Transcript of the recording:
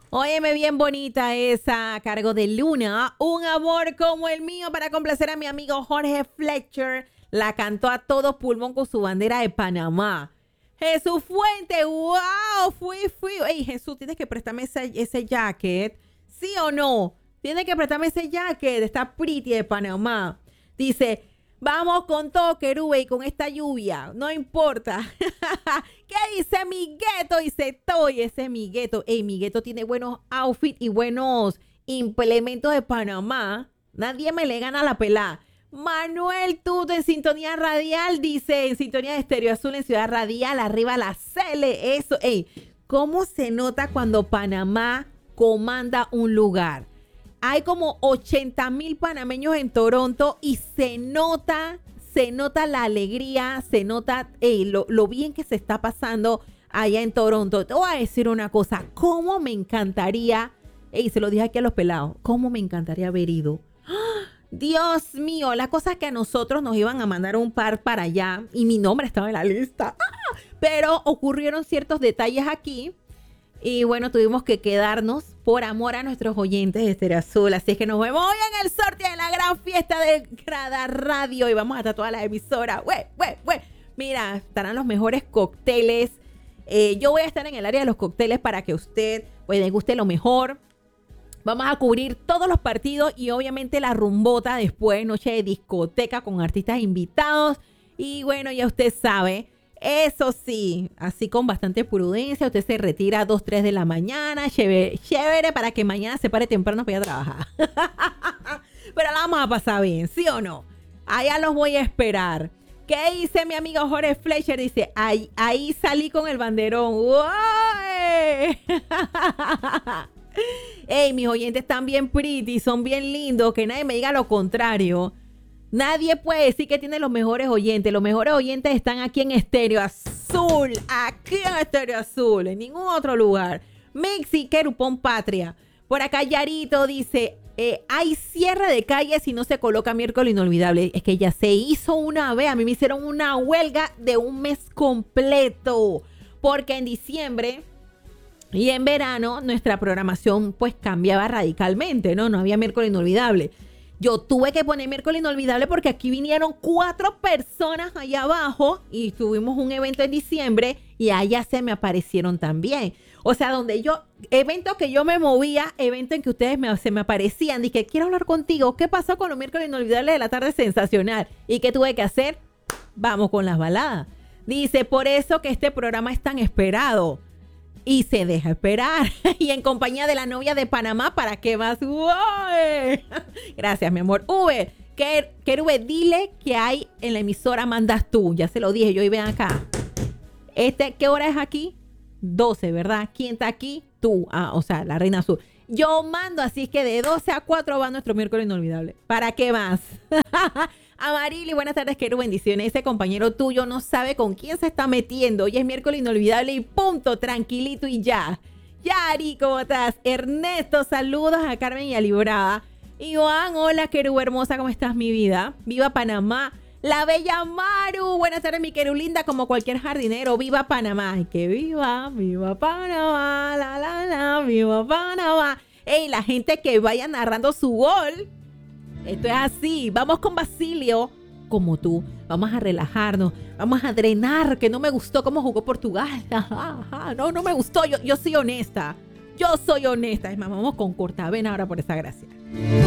Óyeme bien bonita esa, a cargo de Luna. Un amor como el mío para complacer a mi amigo Jorge Fletcher. La cantó a todo pulmón con su bandera de Panamá. Jesús Fuente, wow, fui. Ey, Jesús, tienes que prestarme ese jacket. ¿Sí o no? Tienes que prestarme ese jacket. Está pretty de Panamá. Dice, vamos con todo, querube, y con esta lluvia. No importa. ¿Qué dice mi gueto? Dice, estoy, ese es mi gueto. Ey, mi gueto tiene buenos outfits y buenos implementos de Panamá. Nadie me le gana la pelada. Manuel Tuto en sintonía radial, dice, en sintonía de Estéreo Azul en Ciudad Radial, arriba la Cele, eso, ey, ¿cómo se nota cuando Panamá comanda un lugar? Hay como 80,000 panameños en Toronto y se nota la alegría, se nota lo bien que se está pasando allá en Toronto. Te voy a decir una cosa, cómo me encantaría, se lo dije aquí a los pelados, cómo me encantaría haber ido. Dios mío, la cosa es que a nosotros nos iban a mandar un par para allá y mi nombre estaba en la lista. Pero ocurrieron ciertos detalles aquí y bueno, tuvimos que quedarnos por amor a nuestros oyentes de Estéreo Azul. Así es que nos vemos hoy en el sorteo de la gran fiesta de Grada Radio y vamos hasta todas las emisoras. Mira, estarán los mejores cócteles. Yo voy a estar en el área de los cócteles para que usted pues le guste lo mejor. Vamos a cubrir todos los partidos y obviamente la rumbota después, noche de discoteca con artistas invitados. Y bueno, ya usted sabe, eso sí, así con bastante prudencia, usted se retira a 2, 3 de la mañana, chévere para que mañana se pare temprano para ir a trabajar. Pero la vamos a pasar bien, ¿sí o no? Allá los voy a esperar. ¿Qué dice mi amigo Jorge Fletcher? Dice, ahí salí con el banderón. ¡Uy! Ey, mis oyentes están bien pretty, son bien lindos, que nadie me diga lo contrario. Nadie puede decir que tiene los mejores oyentes. Los mejores oyentes están aquí en Estéreo Azul, aquí en Estéreo Azul, en ningún otro lugar. Mixi, Querupón Patria. Por acá Yarito dice, hay cierre de calles si no se coloca miércoles inolvidable. Es que ya se hizo una vez, a mí me hicieron una huelga de un mes completo, porque en diciembre y en verano nuestra programación pues cambiaba radicalmente, ¿no? No había miércoles inolvidable. Yo tuve que poner miércoles inolvidable porque aquí vinieron 4 personas allá abajo y tuvimos un evento en diciembre y allá se me aparecieron también. O sea, donde yo, eventos que yo me movía, eventos en que ustedes se me aparecían. Dije, quiero hablar contigo. ¿Qué pasó con los miércoles inolvidables de la tarde sensacional? ¿Y qué tuve que hacer? Vamos con las baladas. Dice, por eso que este programa es tan esperado. Y se deja esperar. Y en compañía de la novia de Panamá, ¿para qué más? ¡Uy! Gracias, mi amor. Querube, dile que hay en la emisora mandas tú. Ya se lo dije, yo y ven acá. ¿Qué hora es aquí? 12, ¿verdad? ¿Quién está aquí? Tú. O sea, la Reina Azul. Yo mando, así es que de 12 a 4 va nuestro miércoles inolvidable. ¿Para qué más? Amarili, buenas tardes, quiero bendiciones. Ese compañero tuyo no sabe con quién se está metiendo. Hoy es miércoles inolvidable y punto, tranquilito y ya. Yari, ¿cómo estás? Ernesto, saludos a Carmen y a Librada. Iván, hola, querú hermosa, ¿cómo estás, mi vida? Viva Panamá. La bella Maru, buenas tardes, mi querú linda, como cualquier jardinero. Viva Panamá. Ay, que viva Panamá, viva Panamá. Ey, la gente que vaya narrando su gol. Esto es así. Vamos con Basilio, como tú. Vamos a relajarnos. Vamos a drenar, que no me gustó cómo jugó Portugal. No me gustó. Yo soy honesta. Es más, vamos con Cortavena ahora por esa gracia.